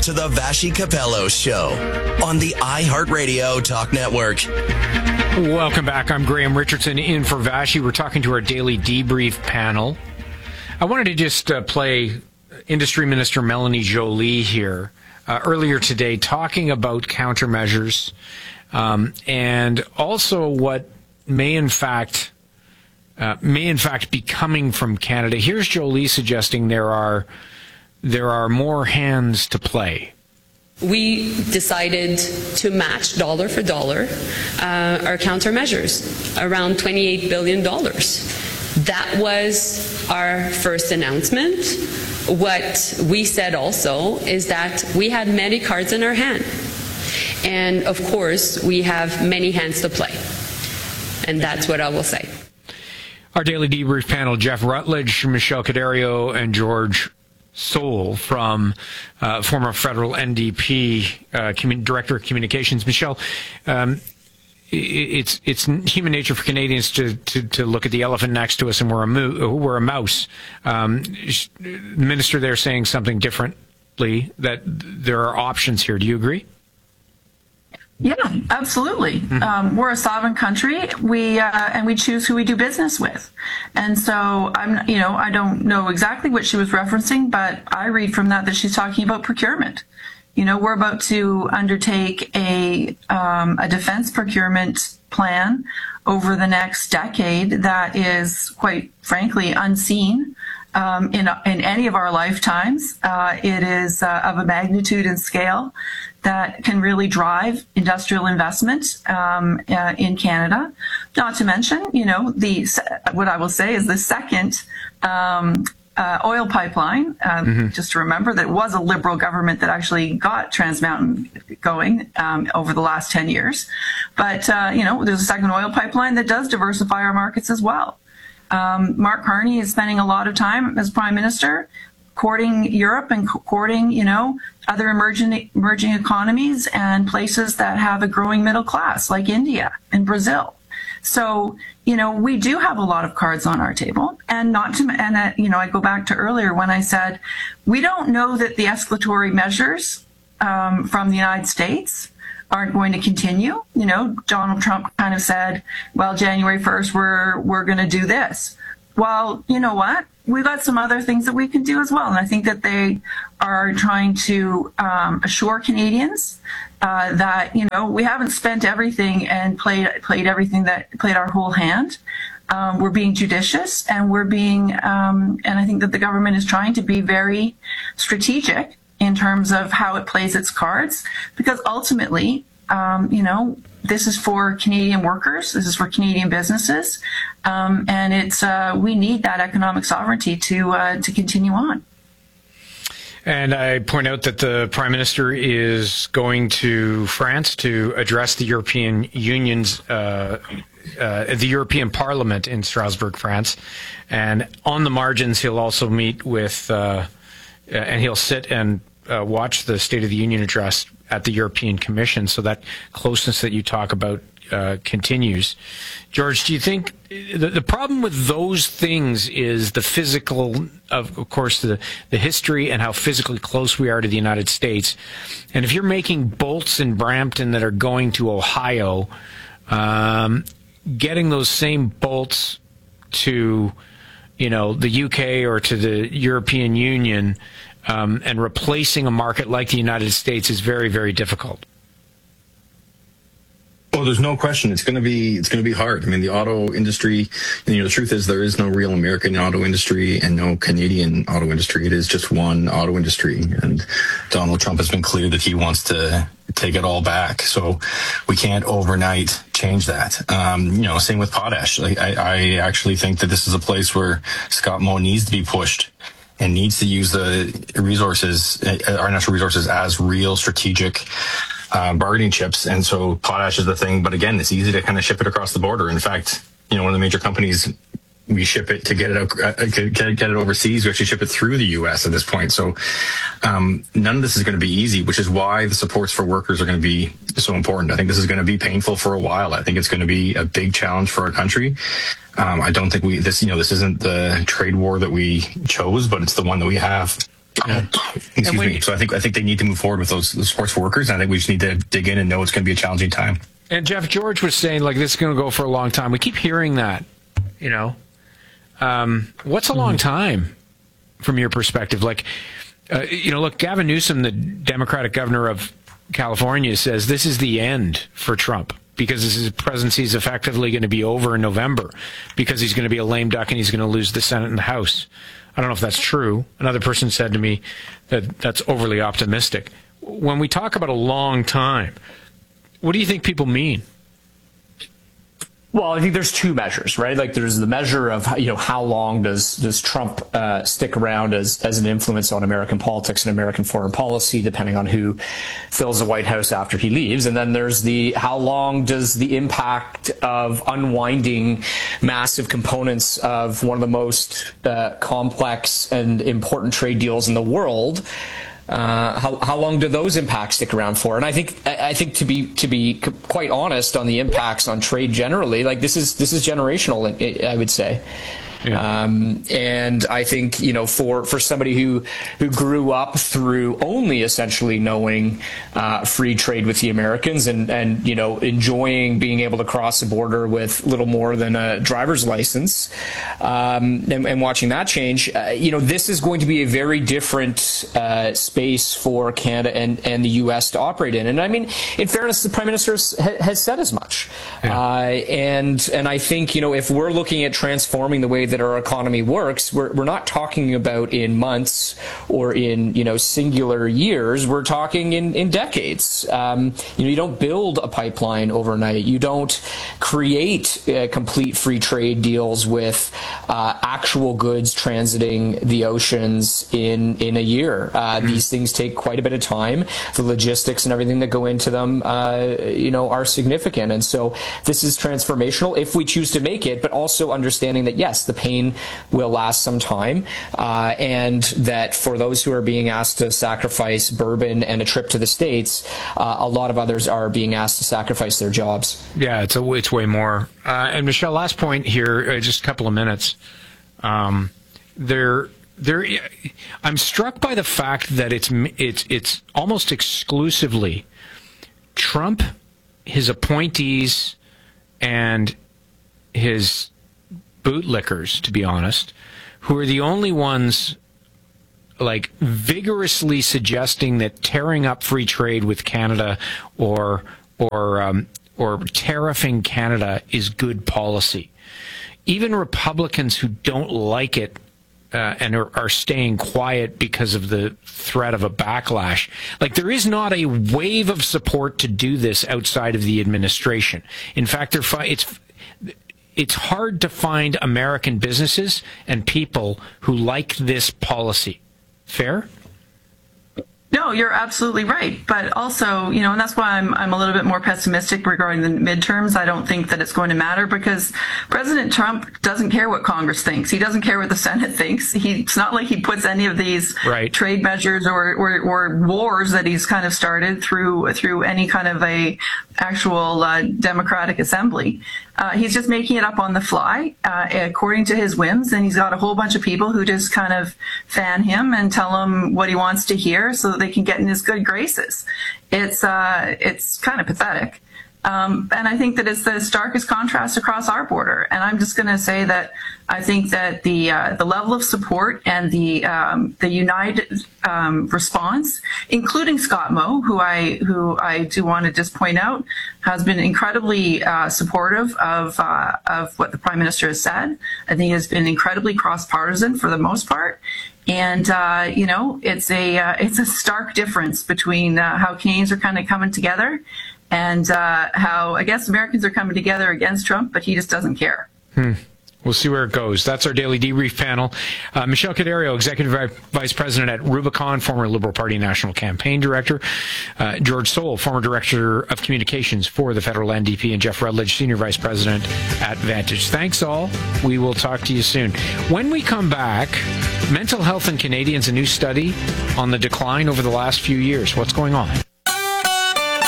to the Vassy Capello Show on the iHeartRadio Talk Network. Welcome back. I'm Graham Richardson in for Vassy. We're talking to our daily debrief panel. I wanted to just play Industry Minister Melanie Joly here earlier today talking about countermeasures and also what may in fact be coming from Canada. Here's Joly suggesting there are more hands to play. We decided to match dollar for dollar our countermeasures, around $28 billion. That was our first announcement. What we said also is that we had many cards in our hand. And of course, we have many hands to play. And that's what I will say. Our daily debrief panel, Jeff Rutledge, Michelle Cadario, and George Soule from former federal NDP Director of Communications. Michelle, it's human nature for Canadians to look at the elephant next to us and we're a mouse. The minister there saying something differently, that there are options here. Do you agree? Yeah, absolutely. We're a sovereign country. And we choose who we do business with. And so I don't know exactly what she was referencing, but I read from that she's talking about procurement. We're about to undertake a defense procurement plan over the next decade that is, quite frankly, unseen in any of our lifetimes. It is of a magnitude and scale that can really drive industrial investment in Canada. Not to mention, what I will say is the second oil pipeline. Just to remember that it was a Liberal government that actually got Trans Mountain going over the last 10 years. But, there's a second oil pipeline that does diversify our markets as well. Mark Carney is spending a lot of time as Prime Minister courting Europe and courting, other emerging economies and places that have a growing middle class like India and Brazil. So, we do have a lot of cards on our table, and I go back to earlier when I said, we don't know that the escalatory measures from the United States aren't going to continue. Donald Trump kind of said, well, January 1st, we're going to do this. Well, you know what? We've got some other things that we can do as well. And I think that they are trying to assure Canadians that, we haven't spent everything and played our whole hand. We're being judicious, and we're being, and I think that the government is trying to be very strategic in terms of how it plays its cards, because ultimately, this is for Canadian workers, this is for Canadian businesses, and it's we need that economic sovereignty to continue on. And I point out that the Prime Minister is going to France to address the European Union's the European Parliament in Strasbourg, France, and on the margins he'll also meet with and he'll sit and watch the State of the Union address at the European Commission. So that closeness that you talk about continues. George, do you think the problem with those things is the physical, of course, the history and how physically close we are to the United States? And if you're making bolts in Brampton that are going to Ohio, getting those same bolts to, the UK or to the European Union, and replacing a market like the United States is very, very difficult. Well, there's no question it's going to be hard. I mean, the auto industry, the truth is there is no real American auto industry and no Canadian auto industry. It is just one auto industry. And Donald Trump has been clear that he wants to take it all back. So we can't overnight change that. Same with potash. I actually think that this is a place where Scott Moe needs to be pushed and needs to use the resources, our natural resources, as real strategic bargaining chips. And so potash is the thing. But again, it's easy to kind of ship it across the border. In fact, one of the major companies, we ship it to get it out, get it overseas. We actually ship it through the U.S. at this point. So none of this is going to be easy, which is why the supports for workers are going to be so important. I think this is going to be painful for a while. I think it's going to be a big challenge for our country. I don't think this isn't the trade war that we chose, but it's the one that we have Excuse me. So I think they need to move forward with those sports workers. And I think we just need to dig in and know it's going to be a challenging time. And Jeff George was saying, like, this is going to go for a long time. We keep hearing that, you know. What's a long time from your perspective? Like, you know, look, Gavin Newsom, the Democratic governor of California, says this is the end for Trump because his presidency is effectively going to be over in November because he's going to be a lame duck and he's going to lose the Senate and the House. I don't know if that's true. Another person said to me that that's overly optimistic. When we talk about a long time, what do you think people mean? Well, I think there's two measures, right? Like there's the measure of, you know, how long does Trump stick around as an influence on American politics and American foreign policy, depending on who fills the White House after he leaves. And then there's the how long does the impact of unwinding massive components of one of the most complex and important trade deals in the world. How long do those impacts stick around for? And I think to be quite honest on the impacts on trade generally, like this is generational, I would say. Yeah. And I think, you know, for somebody who grew up through only essentially knowing free trade with the Americans and you know, enjoying being able to cross the border with little more than a driver's license, and watching that change, you know, this is going to be a very different space for Canada and the U.S. to operate in. And I mean, in fairness, the Prime Minister has said as much. Yeah. And I think, you know, if we're looking at transforming the way that our economy works, we're not talking about in months or in, you know, singular years. We're talking in decades. You know, you don't build a pipeline overnight. You don't create complete free trade deals with actual goods transiting the oceans in a year. These things take quite a bit of time. The logistics and everything that go into them, you know, are significant. And so this is transformational if we choose to make it, but also understanding that, yes, the pain will last some time, and that for those who are being asked to sacrifice bourbon and a trip to the States, a lot of others are being asked to sacrifice their jobs. Yeah, it's way more. And Michelle, last point here, just a couple of minutes. I'm struck by the fact that it's almost exclusively Trump, his appointees, and his bootlickers, to be honest, who are the only ones like vigorously suggesting that tearing up free trade with Canada or tariffing Canada is good policy. Even Republicans who don't like it and are staying quiet because of the threat of a backlash. Like, there is not a wave of support to do this outside of the administration. In fact, it's hard to find American businesses and people who like this policy. Fair? No, you're absolutely right. But also, you know, and that's why I'm a little bit more pessimistic regarding the midterms. I don't think that it's going to matter because President Trump doesn't care what Congress thinks. He doesn't care what the Senate thinks. It's not like he puts any of these trade measures or wars that he's kind of started through any kind of a actual democratic assembly. He's just making it up on the fly, according to his whims, and he's got a whole bunch of people who just kind of fan him and tell him what he wants to hear so that they can get in his good graces. It's kind of pathetic. And I think that it's the starkest contrast across our border. And I'm just going to say that I think that the level of support and the united response, including Scott Moe, who I do want to just point out, has been incredibly supportive of what the Prime Minister has said. I think has been incredibly cross-partisan for the most part. And you know, it's a stark difference between how Canadians are kind of coming together and how, I guess, Americans are coming together against Trump, but he just doesn't care. We'll see where it goes. That's our daily debrief panel. Michelle Cadario, Executive Vice President at Rubicon, former Liberal Party National Campaign Director. George Soule, former Director of Communications for the federal NDP. And Jeff Rutledge, Senior Vice President at Vantage. Thanks all. We will talk to you soon. When we come back, mental health in Canadians, a new study on the decline over the last few years. What's going on?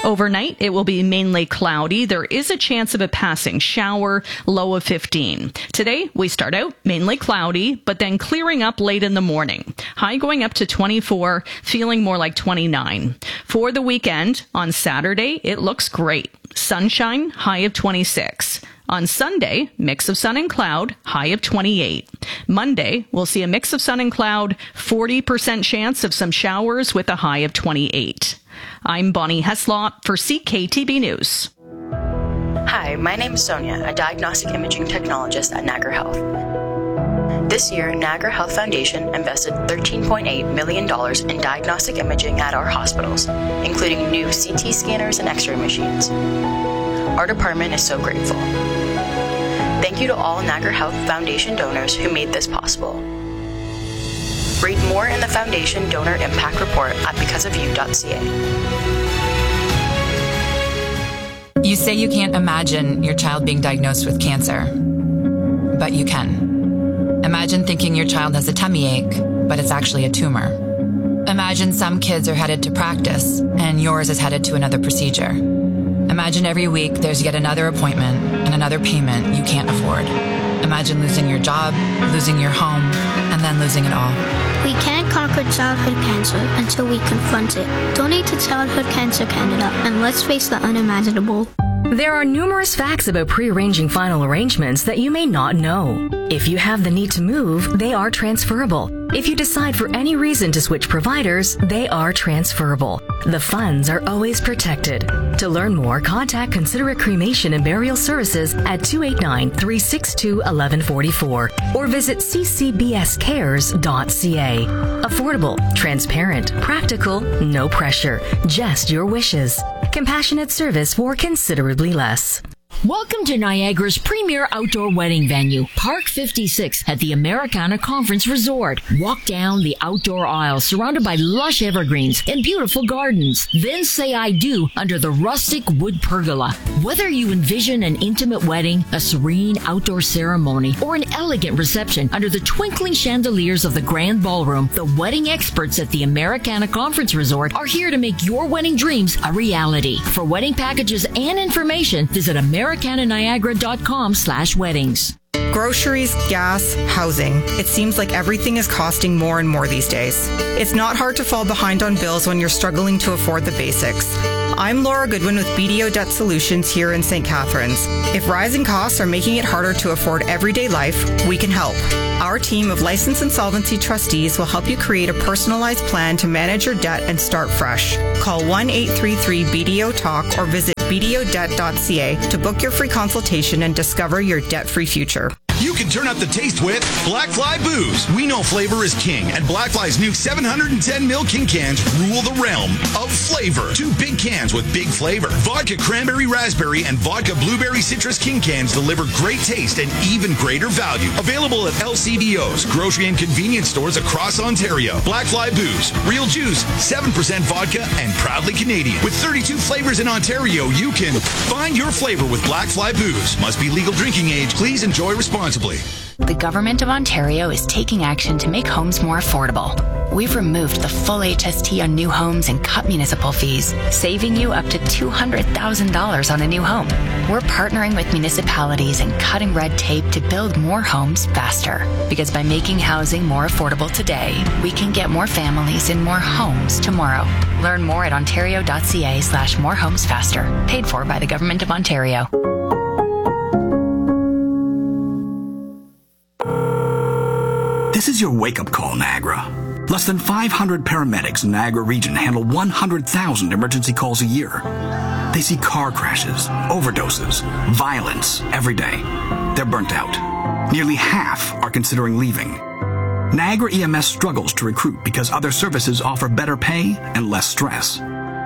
Overnight, it will be mainly cloudy. There is a chance of a passing shower, low of 15. Today, we start out mainly cloudy, but then clearing up late in the morning. High going up to 24, feeling more like 29. For the weekend, on Saturday, it looks great. Sunshine, high of 26. On Sunday, mix of sun and cloud, high of 28. Monday, we'll see a mix of sun and cloud, 40% chance of some showers with a high of 28. I'm Bonnie Heslop for CKTB News. Hi, my name is Sonia, a diagnostic imaging technologist at Niagara Health. This year, Niagara Health Foundation invested $13.8 million in diagnostic imaging at our hospitals, including new CT scanners and X-ray machines. Our department is so grateful. Thank you to all Niagara Health Foundation donors who made this possible. Read more in the Foundation Donor Impact Report at becauseofyou.ca. You say you can't imagine your child being diagnosed with cancer, but you can. Imagine thinking your child has a tummy ache, but it's actually a tumor. Imagine some kids are headed to practice, and yours is headed to another procedure. Imagine every week there's yet another appointment and another payment you can't afford. Imagine losing your job, losing your home, and then losing it all. We can't conquer childhood cancer until we confront it. Donate to Childhood Cancer Canada, and let's face the unimaginable. There are numerous facts about pre-arranging final arrangements that you may not know. If you have the need to move, they are transferable. If you decide for any reason to switch providers, they are transferable. The funds are always protected. To learn more, contact Considerate Cremation and Burial Services at 289-362-1144 or visit ccbscares.ca. Affordable, transparent, practical, no pressure, just your wishes. Compassionate service for considerably less. Welcome to Niagara's premier outdoor wedding venue, Park 56 at the Americana Conference Resort. Walk down the outdoor aisle surrounded by lush evergreens and beautiful gardens. Then say I do under the rustic wood pergola. Whether you envision an intimate wedding, a serene outdoor ceremony, or an elegant reception under the twinkling chandeliers of the grand ballroom, the wedding experts at the Americana Conference Resort are here to make your wedding dreams a reality. For wedding packages and information, visit americananiagara.com/weddings. Groceries, gas, housing. It seems like everything is costing more and more these days. It's not hard to fall behind on bills when you're struggling to afford the basics. I'm Laura Goodwin with BDO Debt Solutions here in St. Catharines. If rising costs are making it harder to afford everyday life, we can help. Our team of licensed insolvency trustees will help you create a personalized plan to manage your debt and start fresh. Call 1-833-BDO-TALK or visit bdodebt.ca to book your free consultation and discover your debt-free future. You can turn up the taste with Black Fly Booze. We know flavor is king, and Black Fly's new 710 ml King cans rule the realm of flavor. 2 big cans with big flavor. Vodka Cranberry Raspberry and Vodka Blueberry Citrus King cans deliver great taste and even greater value. Available at LCBOs, grocery and convenience stores across Ontario. Black Fly Booze. Real juice, 7% vodka, and proudly Canadian. With 32 flavors in Ontario, you can find your flavor with Black Fly Booze. Must be legal drinking age. Please enjoy responsibly. The Government of Ontario is taking action to make homes more affordable. We've removed the full HST on new homes and cut municipal fees, saving you up to $200,000 on a new home. We're partnering with municipalities and cutting red tape to build more homes faster. Because by making housing more affordable today, we can get more families in more homes tomorrow. Learn more at ontario.ca/morehomesfaster. Paid for by the Government of Ontario. This is your wake-up call, Niagara. Less than 500 paramedics in the Niagara region handle 100,000 emergency calls a year. They see car crashes, overdoses, violence every day. They're burnt out. Nearly half are considering leaving. Niagara EMS struggles to recruit because other services offer better pay and less stress.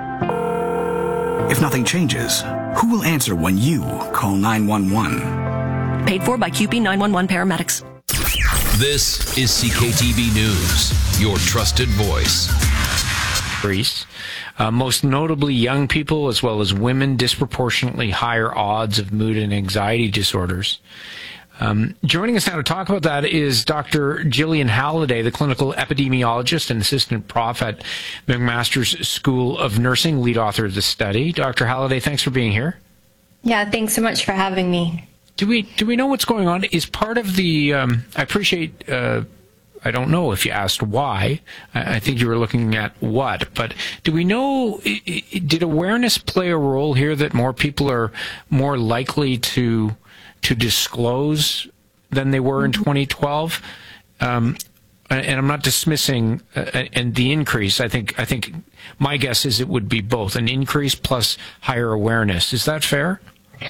If nothing changes, who will answer when you call 911? Paid for by QP 911 paramedics. This is CKTB News, your trusted voice. Most notably, young people as well as women disproportionately higher odds of mood and anxiety disorders. Joining us now to talk about that is Dr. Gillian Halliday, the clinical epidemiologist and assistant prof at McMaster's School of Nursing, lead author of the study. Dr. Halliday, thanks for being here. Yeah, thanks so much for having me. Do we know what's going on? Is part of the I appreciate. I don't know if you asked why. I think you were looking at what. But do we know? Did awareness play a role here that more people are more likely to disclose than they were in 2012? And I'm not dismissing and the increase. I think my guess is it would be both an increase plus higher awareness. Is that fair?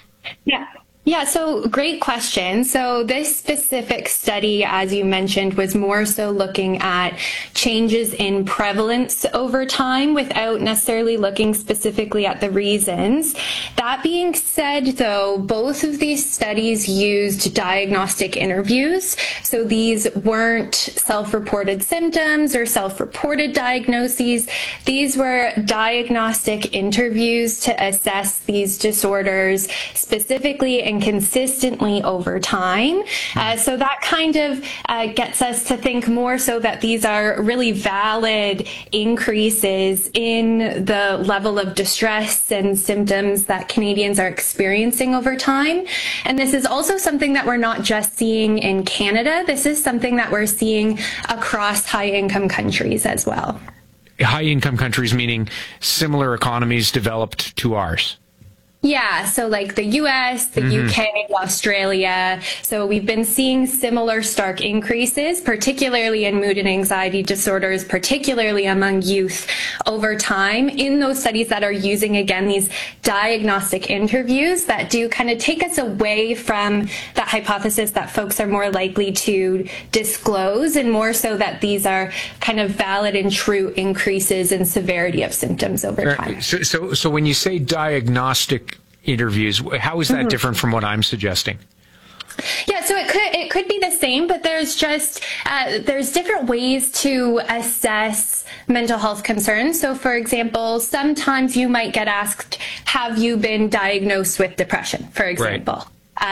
Yeah, so great question. So this specific study, as you mentioned, was more so looking at changes in prevalence over time without necessarily looking specifically at the reasons. That being said, though, both of these studies used diagnostic interviews. So these weren't self-reported symptoms or self-reported diagnoses. These were diagnostic interviews to assess these disorders specifically and consistently over time. So that kind of gets us to think more so that these are really valid increases in the level of distress and symptoms that Canadians are experiencing over time. And this is also something that we're not just seeing in Canada. This is something that we're seeing across high-income countries as well. High-income countries meaning similar economies developed to ours. Yeah, so like the US, the UK, Australia. So we've been seeing similar stark increases, particularly in mood and anxiety disorders, particularly among youth over time in those studies that are using, again, these diagnostic interviews that do kind of take us away from that hypothesis that folks are more likely to disclose and more so that these are kind of valid and true increases in severity of symptoms over time. So when you say diagnostic interviews, how is that different from what I'm suggesting? Yeah, so it could be the same, but there's just there's different ways to assess mental health concerns. So, for example, sometimes you might get asked, "Have you been diagnosed with depression?" For example. Right.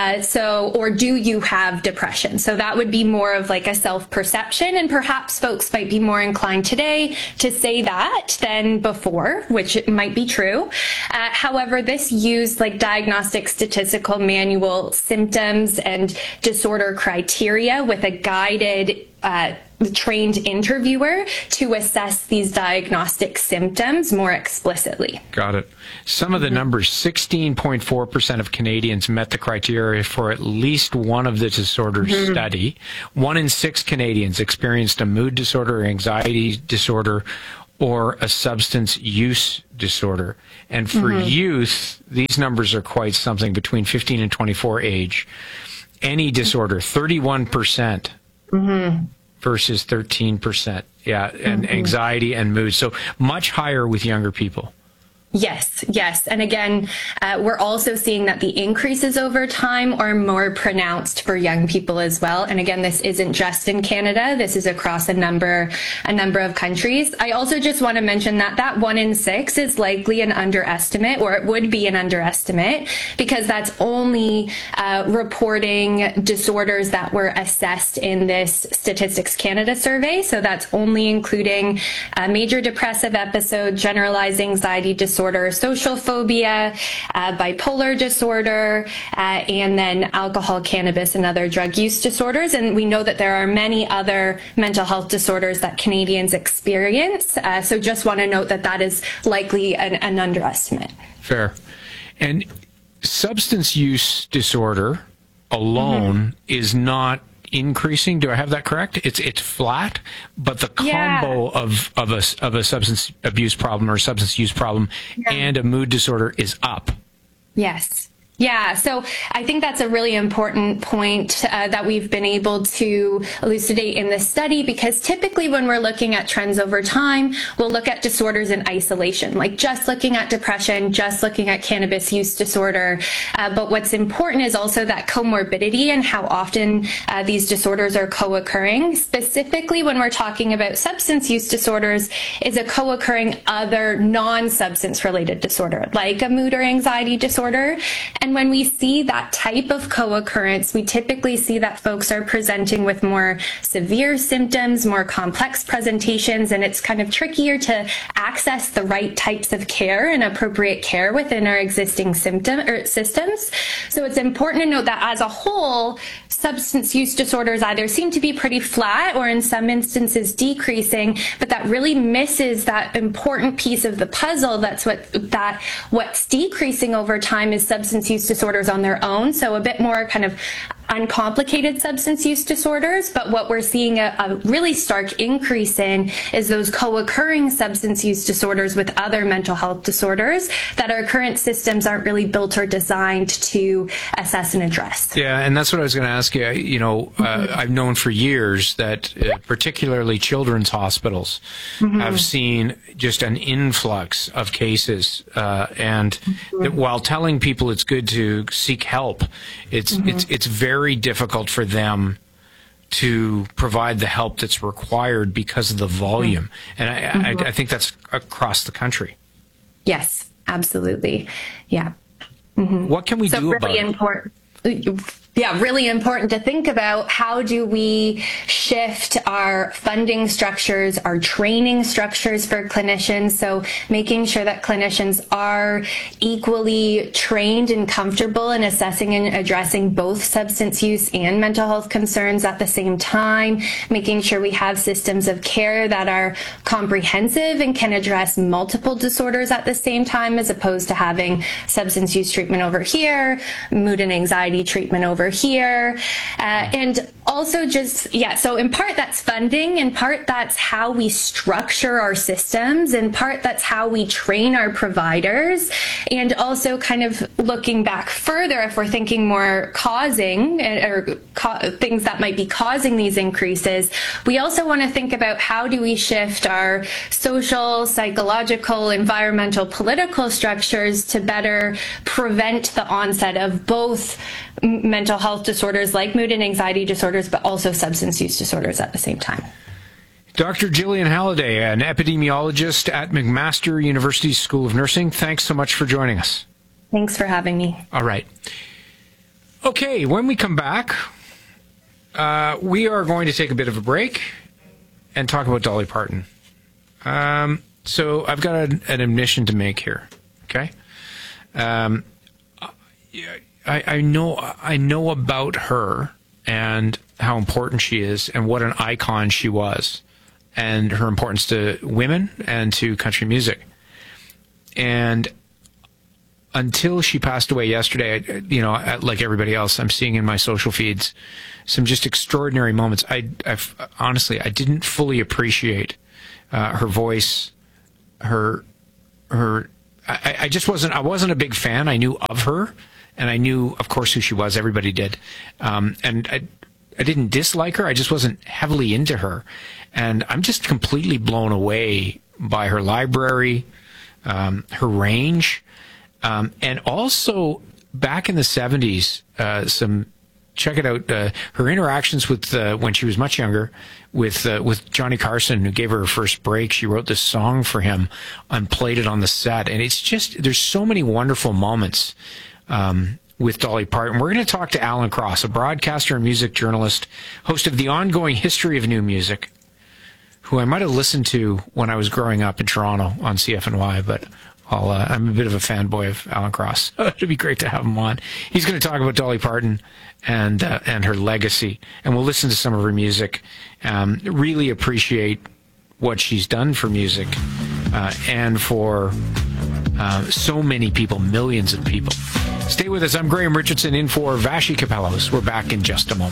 Or do you have depression? So that would be more of like a self-perception, and perhaps folks might be more inclined today to say that than before, which it might be true. However, this used like diagnostic statistical manual symptoms and disorder criteria with a guided trained interviewer to assess these diagnostic symptoms more explicitly. Got it. Some of the numbers, 16.4% of Canadians met the criteria for at least one of the disorders study. 1 in 6 Canadians experienced a mood disorder, anxiety disorder, or a substance use disorder. And for youth, these numbers are quite something. Between 15 and 24 age, any disorder, 31%. Versus 13%. Yeah, and anxiety and mood. So much higher with younger people. Yes. And again, we're also seeing that the increases over time are more pronounced for young people as well. And again, this isn't just in Canada. This is across a number of countries. I also just want to mention that 1 in 6 is likely an underestimate, or it would be an underestimate, because that's only reporting disorders that were assessed in this Statistics Canada survey. So that's only including major depressive episode, generalized anxiety disorder, social phobia, bipolar disorder, and then alcohol, cannabis, and other drug use disorders. And we know that there are many other mental health disorders that Canadians experience. So just want to note that is likely an underestimate. Fair. And substance use disorder alone is not increasing. Do I have that correct? It's flat, but the combo of a substance abuse problem or substance use problem and a mood disorder is up. Yes. Yeah, so I think that's a really important point that we've been able to elucidate in this study, because typically when we're looking at trends over time, we'll look at disorders in isolation, like just looking at depression, just looking at cannabis use disorder. But what's important is also that comorbidity and how often these disorders are co-occurring. Specifically, when we're talking about substance use disorders, is a co-occurring other non-substance related disorder, like a mood or anxiety disorder. And when we see that type of co-occurrence, we typically see that folks are presenting with more severe symptoms, more complex presentations, and it's kind of trickier to access the right types of care and appropriate care within our existing systems. So it's important to note that as a whole, substance use disorders either seem to be pretty flat or in some instances decreasing, but that really misses that important piece of the puzzle. What's decreasing over time is substance use disorders on their own. So a bit more kind of uncomplicated substance use disorders, but what we're seeing a really stark increase in is those co-occurring substance use disorders with other mental health disorders that our current systems aren't really built or designed to assess and address. Yeah, and that's what I was going to ask you. I've known for years that particularly children's hospitals have seen just an influx of cases, and that while telling people it's good to seek help, it's very difficult for them to provide the help that's required because of the volume. And I think that's across the country. Yes, absolutely. Yeah. What can we do about it? Important. Yeah, really important to think about how do we shift our funding structures, our training structures for clinicians. So making sure that clinicians are equally trained and comfortable in assessing and addressing both substance use and mental health concerns at the same time, making sure we have systems of care that are comprehensive and can address multiple disorders at the same time, as opposed to having substance use treatment over here, mood and anxiety treatment over here, and also so in part that's funding, in part that's how we structure our systems, in part that's how we train our providers, and also kind of looking back further, if we're thinking more causing things that might be causing these increases, we also want to think about how do we shift our social, psychological, environmental, political structures to better prevent the onset of both mental health disorders like mood and anxiety disorders, but also substance use disorders at the same time. Dr. Gillian Halliday, an epidemiologist at McMaster University School of Nursing, thanks so much for joining us. Thanks for having me. All right. Okay, when we come back, we are going to take a bit of a break and talk about Dolly Parton. So I've got an admission to make here, okay? I know about her and how important she is and what an icon she was and her importance to women and to country music. And until she passed away yesterday, like everybody else, I'm seeing in my social feeds some just extraordinary moments. Honestly, I didn't fully appreciate her voice, I wasn't a big fan. I knew of her. And I knew, of course, who she was. Everybody did. And I didn't dislike her. I just wasn't heavily into her. And I'm just completely blown away by her library, her range. And also, back in the 70s, check it out, her interactions with, when she was much younger, with Johnny Carson, who gave her her first break. She wrote this song for him and played it on the set. And it's just, there's so many wonderful moments with Dolly Parton. We're going to talk to Alan Cross, a broadcaster and music journalist, host of The Ongoing History of New Music, who I might have listened to when I was growing up in Toronto on CFNY, but I'm a bit of a fanboy of Alan Cross. It'd be great to have him on. He's going to talk about Dolly Parton and her legacy, and we'll listen to some of her music. Really appreciate what she's done for music and for so many people, millions of people. Stay with us. I'm Graham Richardson in for Vashi Capellos. We're back in just a moment.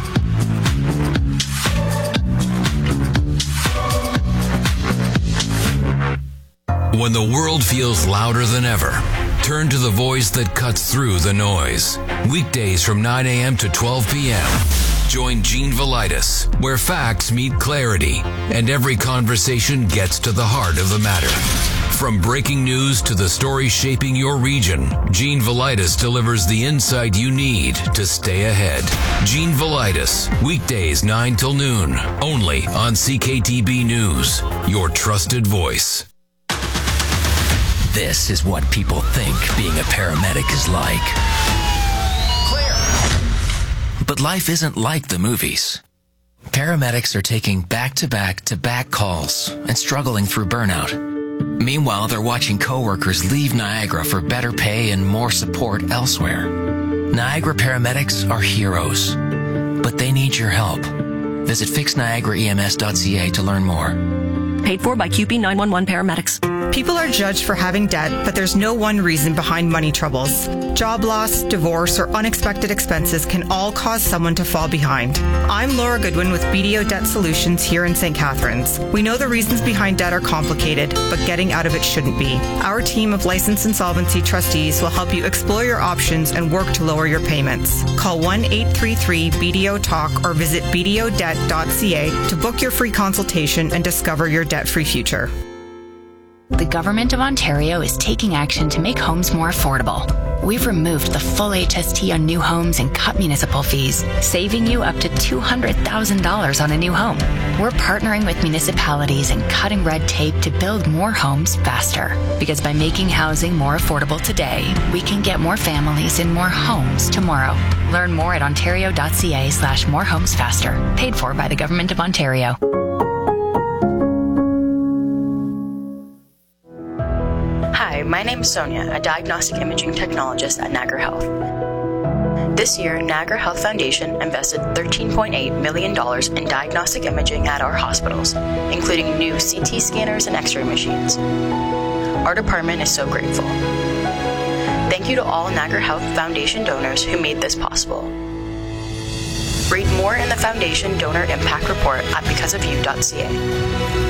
When the world feels louder than ever, turn to the voice that cuts through the noise. Weekdays from 9 a.m. to 12 p.m. Join Gene Velitis, where facts meet clarity and every conversation gets to the heart of the matter. From breaking news to the stories shaping your region, Gene Velitis delivers the insight you need to stay ahead. Gene Velitis, weekdays 9 till noon, only on CKTB News, your trusted voice. This is what people think being a paramedic is like. Clear! But life isn't like the movies. Paramedics are taking back-to-back-to-back calls and struggling through burnout. Meanwhile, they're watching coworkers leave Niagara for better pay and more support elsewhere. Niagara paramedics are heroes, but they need your help. Visit fixniagaraems.ca to learn more. Paid for by QP 911 paramedics. People are judged for having debt, but there's no one reason behind money troubles. Job loss, divorce, or unexpected expenses can all cause someone to fall behind. I'm Laura Goodwin with BDO Debt Solutions here in St. Catharines. We know the reasons behind debt are complicated, but getting out of it shouldn't be. Our team of licensed insolvency trustees will help you explore your options and work to lower your payments. Call 1-833-BDO-TALK or visit bdodebt.ca to book your free consultation and discover your debt-free future. The Government of Ontario is taking action to make homes more affordable. We've removed the full HST on new homes and cut municipal fees, saving you up to $200,000 on a new home. We're partnering with municipalities and cutting red tape to build more homes faster. Because by making housing more affordable today, we can get more families in more homes tomorrow. Learn more at ontario.ca/morehomesfaster. Paid for by the Government of Ontario. Hi, my name is Sonia, a diagnostic imaging technologist at Niagara Health. This year, Niagara Health Foundation invested $13.8 million in diagnostic imaging at our hospitals, including new CT scanners and X-ray machines. Our department is so grateful. Thank you to all Niagara Health Foundation donors who made this possible. Read more in the Foundation Donor Impact Report at becauseofyou.ca.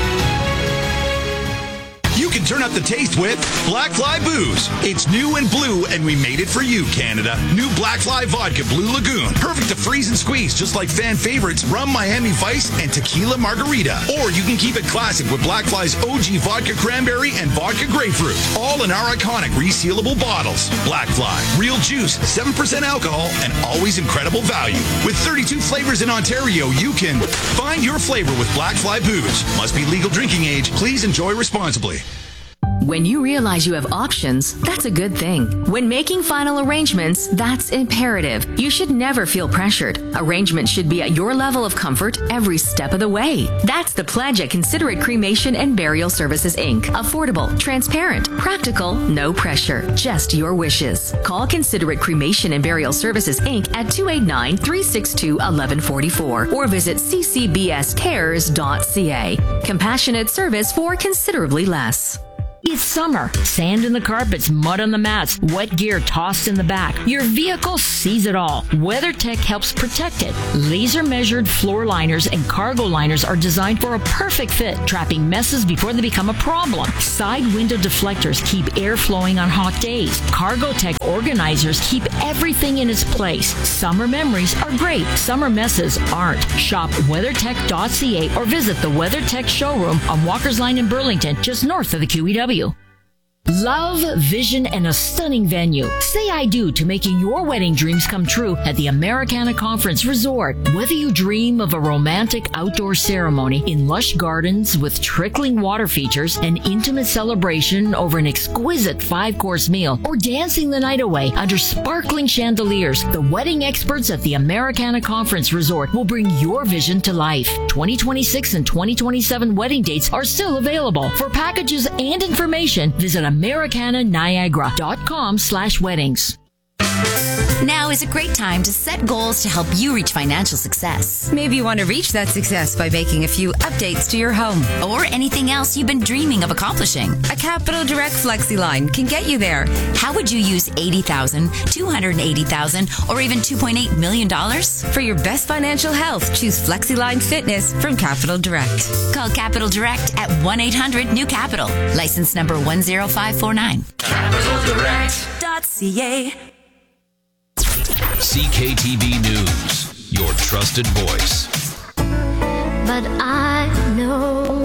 You can turn up the taste with Blackfly Booze. It's new and blue, and we made it for you, Canada. New Blackfly Vodka Blue Lagoon. Perfect to freeze and squeeze, just like fan favorites Rum Miami Vice and Tequila Margarita. Or you can keep it classic with Blackfly's OG Vodka Cranberry and Vodka Grapefruit. All in our iconic resealable bottles. Blackfly. Real juice, 7% alcohol, and always incredible value. With 32 flavors in Ontario, you can find your flavor with Blackfly Booze. Must be legal drinking age. Please enjoy responsibly. When you realize you have options, that's a good thing. When making final arrangements, that's imperative. You should never feel pressured. Arrangements should be at your level of comfort every step of the way. That's the pledge at Considerate Cremation and Burial Services, Inc. Affordable, transparent, practical, no pressure, just your wishes. Call Considerate Cremation and Burial Services, Inc. at 289-362-1144 or visit ccbscares.ca. Compassionate service for considerably less. It's summer. Sand in the carpets, mud on the mats, wet gear tossed in the back. Your vehicle sees it all. WeatherTech helps protect it. Laser measured floor liners and cargo liners are designed for a perfect fit, trapping messes before they become a problem. Side window deflectors keep air flowing on hot days. CargoTech organizers keep everything in its place. Summer memories are great. Summer messes aren't. Shop WeatherTech.ca or visit the WeatherTech showroom on Walker's Line in Burlington, just north of the QEW. Love, vision, and a stunning venue. Say I do to making your wedding dreams come true at the Americana Conference Resort. Whether you dream of a romantic outdoor ceremony in lush gardens with trickling water features, an intimate celebration over an exquisite 5-course meal, or dancing the night away under sparkling chandeliers, the wedding experts at the Americana Conference Resort will bring your vision to life. 2026 and 2027 wedding dates are still available. For packages and information, visit americananiagara.com/weddings. Now is a great time to set goals to help you reach financial success. Maybe you want to reach that success by making a few updates to your home. Or anything else you've been dreaming of accomplishing. A Capital Direct FlexiLine can get you there. How would you use $80,000, $280,000, or even $2.8 million? For your best financial health, choose FlexiLine Fitness from Capital Direct. Call Capital Direct at 1-800-NEW-CAPITAL. License number 10549. CapitalDirect.ca. CKTV News, your trusted voice. But I know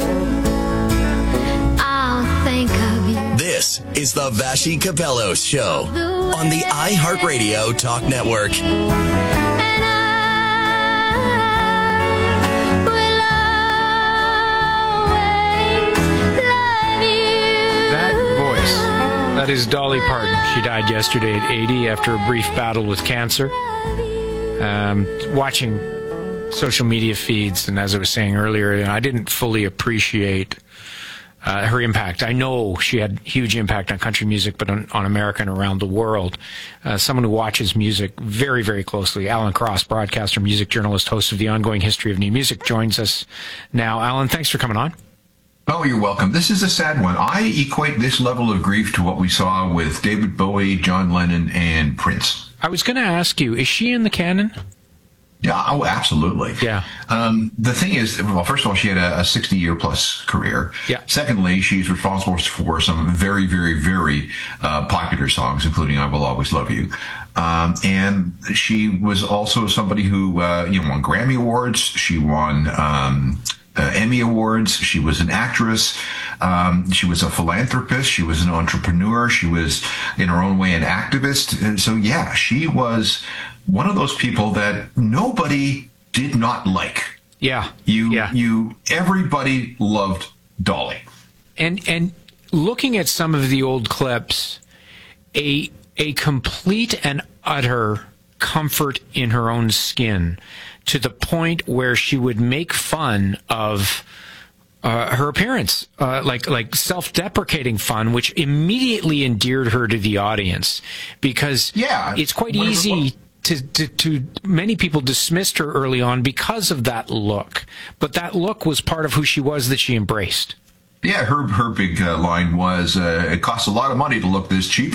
I'll think of you. This is the Vashi Capello Show on the iHeartRadio Talk Network. And I will always love you. That voice That is Dolly Parton. She died yesterday at 80 after a brief battle with cancer. Watching social media feeds, and as I was saying earlier, I didn't fully appreciate her impact. I know she had huge impact on country music, but on America and around the world. Someone who watches music very, very closely. Alan Cross, broadcaster, music journalist, host of The Ongoing History of New Music, joins us now. Alan, thanks for coming on. Oh, you're welcome. This is a sad one. I equate this level of grief to what we saw with David Bowie, John Lennon, and Prince. I was going to ask you, is she in the canon? Yeah, oh, absolutely. Yeah. The thing is, well, first of all, she had a 60-year plus career. Yeah. Secondly, she's responsible for some very, very, very popular songs, including "I Will Always Love You." And she was also somebody who, won Grammy Awards. She won Emmy Awards. She was an actress. She was a philanthropist. She was an entrepreneur. She was, in her own way, an activist. And so, yeah, she was one of those people that nobody did not like. Yeah. Everybody loved Dolly. And looking at some of the old clips, a complete and utter comfort in her own skin, to the point where she would make fun of her appearance, like self-deprecating fun, which immediately endeared her to the audience, because it's quite easy to many people dismissed her early on because of that look, but that look was part of who she was that she embraced. Yeah, her big line was, it costs a lot of money to look this cheap.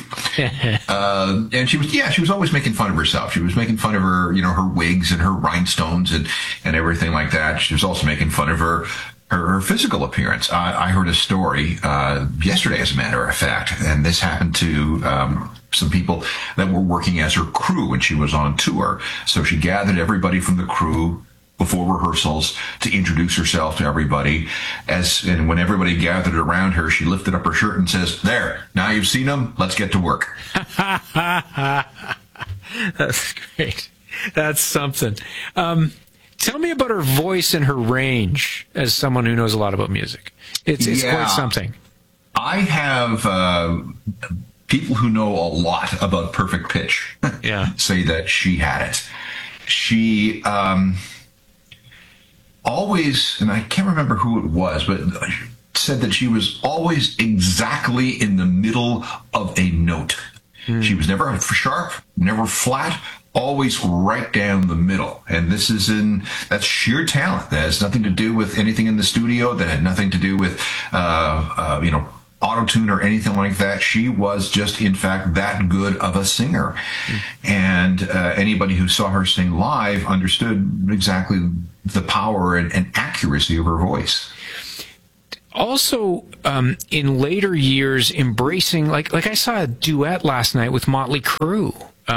And she was always making fun of herself. She was making fun of her, her wigs and her rhinestones and everything like that. She was also making fun of her physical appearance. I heard a story yesterday, as a matter of fact, and this happened to some people that were working as her crew when she was on tour. So she gathered everybody from the crew before rehearsals to introduce herself to everybody. And when everybody gathered around her, she lifted up her shirt and says, "There, now you've seen them, let's get to work." That's great. That's something. Tell me about her voice and her range as someone who knows a lot about music. It's quite something. I have people who know a lot about perfect pitch say that she had it. She always, and I can't remember who it was, but said that she was always exactly in the middle of a note. She was never sharp, never flat, always right down the middle. And that's sheer talent. That has nothing to do with anything in the studio. That had nothing to do with, auto-tune or anything like that. She was just, in fact, that good of a singer. And anybody who saw her sing live understood exactly the power and accuracy of her voice. Also, in later years, embracing, like I saw a duet last night with Motley Crue.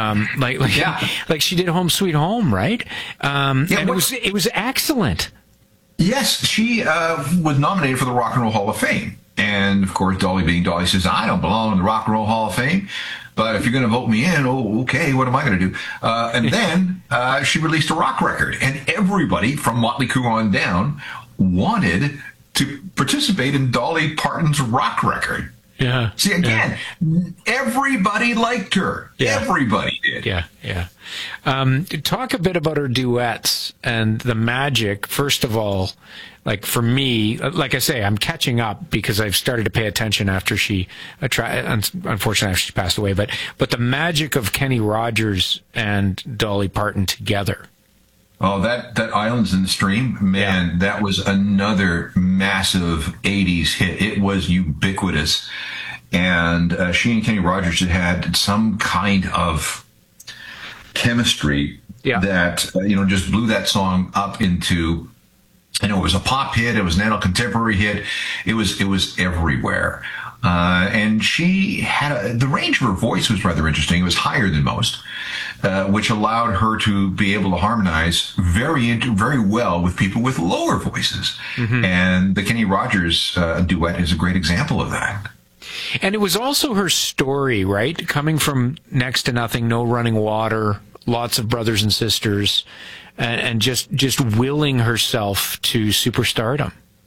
Like she did Home Sweet Home, right? And it was excellent. Yes, she was nominated for the Rock and Roll Hall of Fame. And, of course, Dolly being Dolly says, "I don't belong in the Rock and Roll Hall of Fame, but if you're going to vote me in, okay, what am I going to do?" And then she released a rock record, and everybody from Motley Crue on down wanted to participate in Dolly Parton's rock record. Yeah. See, again, everybody liked her. Yeah. Everybody did. Yeah. Talk a bit about her duets and the magic. First of all, like for me, like I say, I'm catching up because I've started to pay attention after unfortunately, after she passed away. But the magic of Kenny Rogers and Dolly Parton together. Oh, that Islands in the Stream, man, that was another massive 80s hit. It was ubiquitous. And she and Kenny Rogers had some kind of chemistry that, just blew that song up into, it was a pop hit, it was an adult contemporary hit, it was everywhere. And she had the range of her voice was rather interesting. It was higher than most, which allowed her to be able to harmonize very well with people with lower voices. Mm-hmm. And the Kenny Rogers duet is a great example of that. And it was also her story, right? Coming from next to nothing, no running water, lots of brothers and sisters, and just willing herself to superstardom.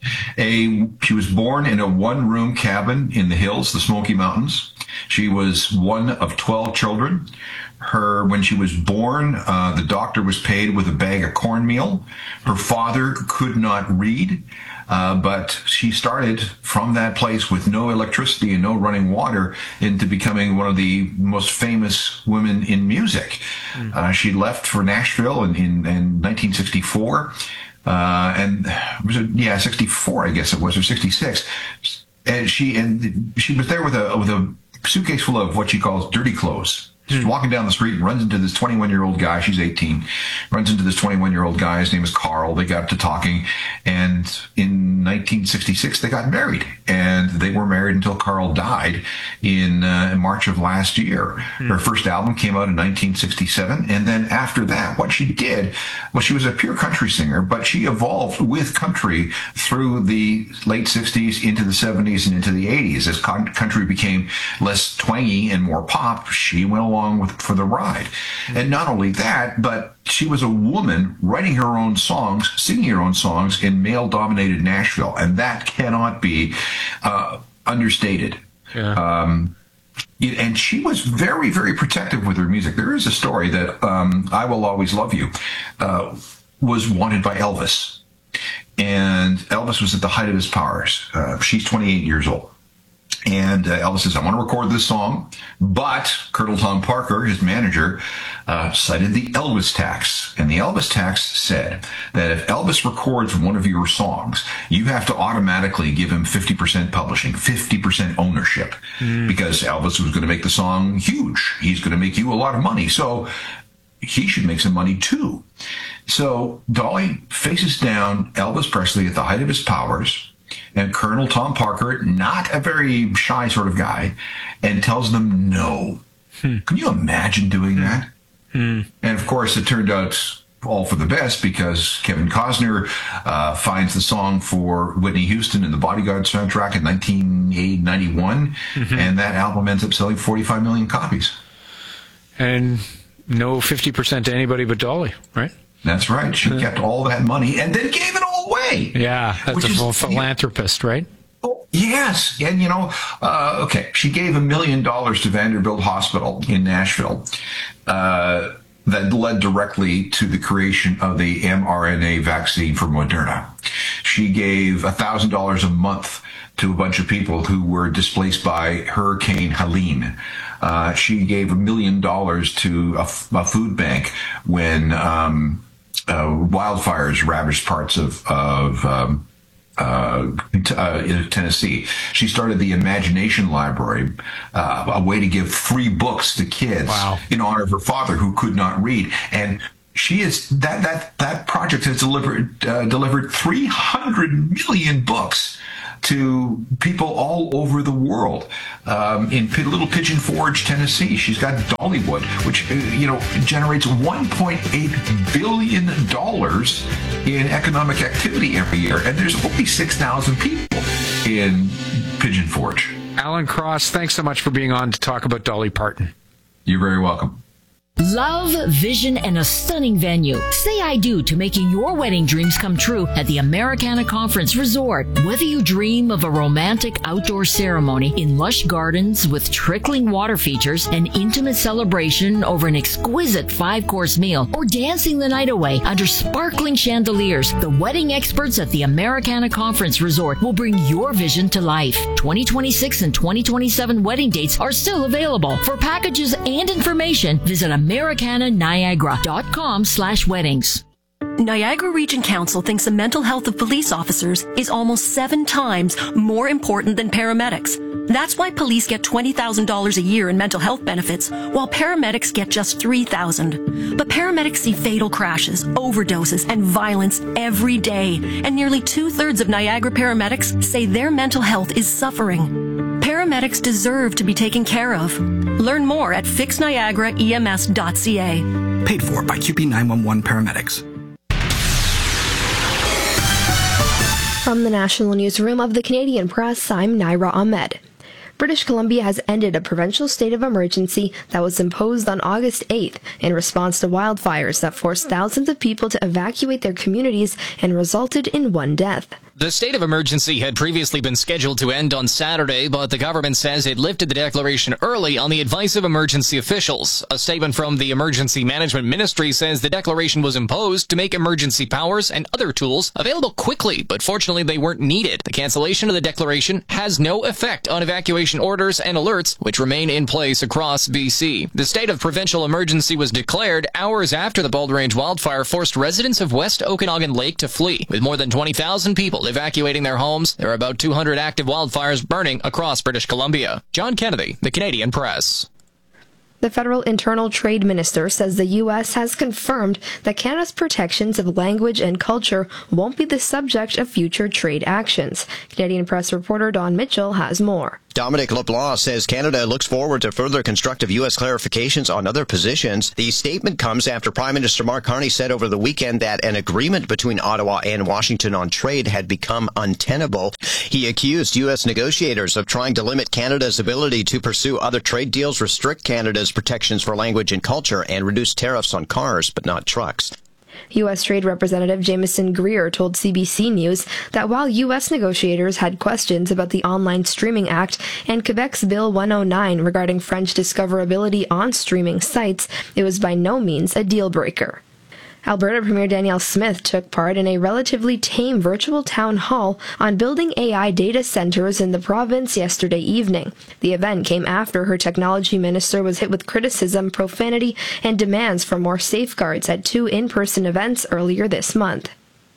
She was born in a one-room cabin in the hills, the Smoky Mountains. She was one of 12 children. When she was born, the doctor was paid with a bag of cornmeal. Her father could not read, but she started from that place with no electricity and no running water into becoming one of the most famous women in music. She left for Nashville in 1964. And was it 64, I guess it was, or 66. And she was there with a suitcase full of what she calls dirty clothes. She's walking down the street and runs into this 21-year-old guy. She's 18. Runs into this 21-year-old guy. His name is Carl. They got to talking. And in 1966, they got married. And they were married until Carl died in March of last year. Her first album came out in 1967. And then after that, what she did was she was a pure country singer, but she evolved with country through the late 60s into the 70s and into the 80s. As country became less twangy and more pop, she went along for the ride. And not only that, but she was a woman writing her own songs, singing her own songs in male-dominated Nashville, and that cannot be understated. Yeah. And she was very, very protective with her music. There is a story that I Will Always Love You was wanted by Elvis. And Elvis was at the height of his powers. She's 28 years old. And Elvis says, I want to record this song. But Colonel Tom Parker, his manager, cited the Elvis tax. And the Elvis tax said that if Elvis records one of your songs, you have to automatically give him 50% publishing, 50% ownership. Because Elvis was going to make the song huge. He's going to make you a lot of money. So he should make some money too. So Dolly faces down Elvis Presley at the height of his powers, and Colonel Tom Parker, not a very shy sort of guy, and tells them no. Can you imagine doing that? And of course, it turned out all for the best, because Kevin Costner finds the song for Whitney Houston in the Bodyguard soundtrack in 1991, and that album ends up selling 45 million copies. And no 50% to anybody but Dolly, right? That's right. She kept all that money and then gave it all away. Yeah, that's a philanthropist, right? Oh, yes. And, okay, she gave $1 million to Vanderbilt Hospital in Nashville. That led directly to the creation of the mRNA vaccine for Moderna. She gave $1,000 a month to a bunch of people who were displaced by Hurricane Helene. She gave $1 million to a food bank when wildfires ravaged parts of Tennessee. She started the Imagination Library, a way to give free books to kids in honor of her father, who could not read. And she is that project has delivered 300 million books to people all over the world. In Little Pigeon Forge, Tennessee, she's got Dollywood, which generates $1.8 billion in economic activity every year, and there's only 6,000 people in Pigeon Forge. Alan Cross, thanks so much for being on to talk about Dolly Parton. You're very welcome. Love, vision, and a stunning venue. Say I do to making your wedding dreams come true at the Americana Conference Resort. Whether you dream of a romantic outdoor ceremony in lush gardens with trickling water features, an intimate celebration over an exquisite 5-course meal, or dancing the night away under sparkling chandeliers, the wedding experts at the Americana Conference Resort will bring your vision to life. 2026 and 2027 wedding dates are still available. For packages and information, visit AmericanaNiagara.com/weddings. Niagara Region Council thinks the mental health of police officers is almost 7 times more important than paramedics. That's why police get $20,000 a year in mental health benefits, while paramedics get just $3,000. But paramedics see fatal crashes, overdoses, and violence every day, and nearly 2/3 of Niagara paramedics say their mental health is suffering. Paramedics deserve to be taken care of. Learn more at fixniagaraems.ca. Paid for by QP 911 Paramedics. From the National Newsroom of the Canadian Press, I'm Naira Ahmed. British Columbia has ended a provincial state of emergency that was imposed on August 8th in response to wildfires that forced thousands of people to evacuate their communities and resulted in 1 death. The state of emergency had previously been scheduled to end on Saturday, but the government says it lifted the declaration early on the advice of emergency officials. A statement from the Emergency Management Ministry says the declaration was imposed to make emergency powers and other tools available quickly, but fortunately they weren't needed. The cancellation of the declaration has no effect on evacuation orders and alerts, which remain in place across BC. The state of provincial emergency was declared hours after the Boulder Range wildfire forced residents of West Okanagan Lake to flee. With more than 20,000 people evacuating their homes, there are about 200 active wildfires burning across British Columbia. John Kennedy, The Canadian Press. The federal internal trade minister says the U.S. has confirmed that Canada's protections of language and culture won't be the subject of future trade actions. Canadian Press reporter Don Mitchell has more. Dominic LeBlanc says Canada looks forward to further constructive U.S. clarifications on other positions. The statement comes after Prime Minister Mark Carney said over the weekend that an agreement between Ottawa and Washington on trade had become untenable. He accused U.S. negotiators of trying to limit Canada's ability to pursue other trade deals, restrict Canada's protections for language and culture, and reduce tariffs on cars, but not trucks. U.S. Trade Representative Jameson Greer told CBC News that while U.S. negotiators had questions about the Online Streaming Act and Quebec's Bill 109 regarding French discoverability on streaming sites, it was by no means a deal-breaker. Alberta Premier Danielle Smith took part in a relatively tame virtual town hall on building AI data centers in the province yesterday evening. The event came after her technology minister was hit with criticism, profanity, and demands for more safeguards at 2 in-person events earlier this month.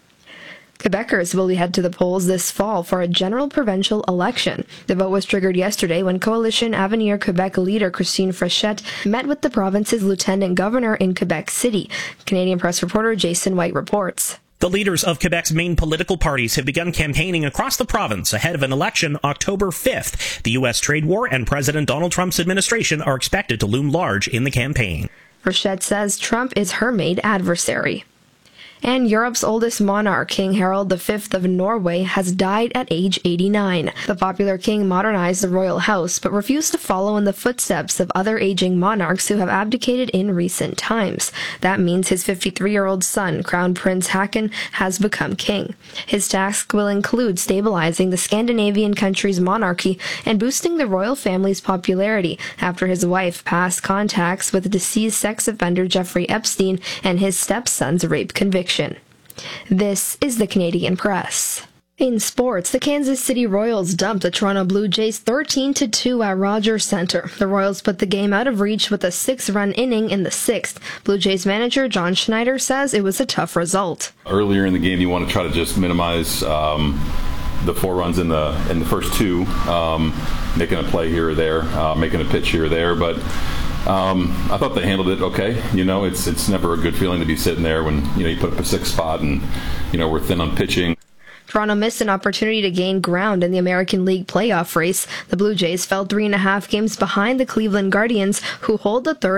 Quebecers will head to the polls this fall for a general provincial election. The vote was triggered yesterday when Coalition Avenir Quebec leader Christine Frechette met with the province's lieutenant governor in Quebec City. Canadian Press reporter Jason White reports. The leaders of Quebec's main political parties have begun campaigning across the province ahead of an election October 5th. The U.S. trade war and President Donald Trump's administration are expected to loom large in the campaign. Frechette says Trump is her main adversary. And Europe's oldest monarch, King Harald V of Norway, has died at age 89. The popular king modernized the royal house, but refused to follow in the footsteps of other aging monarchs who have abdicated in recent times. That means his 53-year-old son, Crown Prince Haakon, has become king. His task will include stabilizing the Scandinavian country's monarchy and boosting the royal family's popularity after his wife passed contacts with deceased sex offender Jeffrey Epstein and his stepson's rape conviction. This is the Canadian Press. In sports, the Kansas City Royals dumped the Toronto Blue Jays 13-2 at Rogers Centre. The Royals put the game out of reach with a 6-run inning in the 6th. Blue Jays manager John Schneider says it was a tough result. Earlier in the game, you want to try to just minimize the 4 runs in the first 2, making a play here or there, making a pitch here or there, but I thought they handled it okay. You know, it's never a good feeling to be sitting there when, you know, you put up a 6th spot and, you know, we're thin on pitching. Toronto missed an opportunity to gain ground in the American League playoff race. The Blue Jays fell 3.5 games behind the Cleveland Guardians, who hold the third